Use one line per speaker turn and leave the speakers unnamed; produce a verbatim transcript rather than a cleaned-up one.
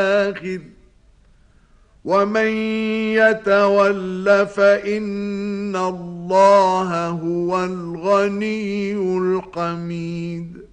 الآخر ومن يتول فإن الله هو الغني الحميد.